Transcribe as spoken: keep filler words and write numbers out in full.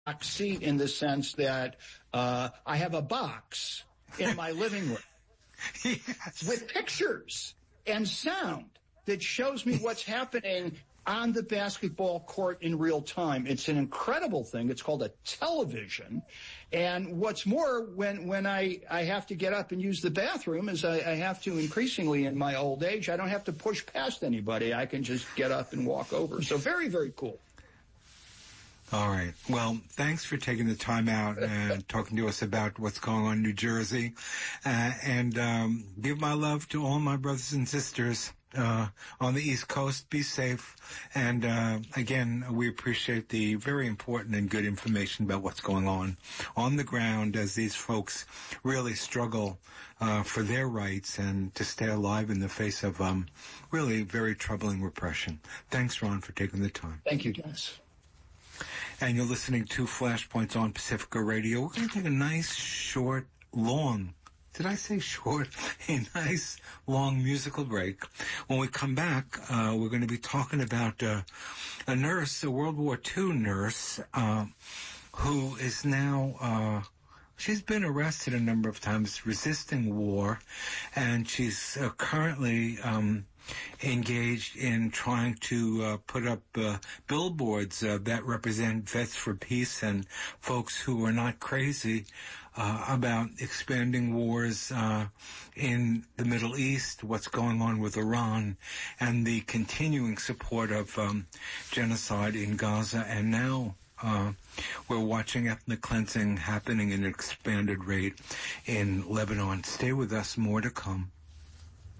seat in the sense that uh, I have a box in my living room yes. with pictures and sound that shows me what's happening on the basketball court in real time. It's an incredible thing. It's called a television. And what's more, when, when I, I have to get up and use the bathroom, as I, I have to increasingly in my old age, I don't have to push past anybody. I can just get up and walk over. So very, very cool. All right. Well, thanks for taking the time out and talking to us about what's going on in New Jersey. Uh, and um, give my love to all my brothers and sisters uh on the East Coast. Be safe. And uh again, we appreciate the very important and good information about what's going on on the ground as these folks really struggle uh for their rights and to stay alive in the face of um really very troubling repression. Thanks, Ron, for taking the time. Thank you, Dennis. And you're listening to Flashpoints on Pacifica Radio. We're going to take a nice, short, long Did I say short? A nice, long musical break. When we come back, uh, we're going to be talking about uh, a nurse, a World War Two nurse, uh, who is now, uh, she's been arrested a number of times resisting war, and she's uh, currently um, engaged in trying to uh, put up uh, billboards uh, that represent Vets for Peace and folks who are not crazy uh, about expanding wars uh, in the Middle East, what's going on with Iran, and the continuing support of um, genocide in Gaza. And now uh, we're watching ethnic cleansing happening at an expanded rate in Lebanon. Stay with us, more to come.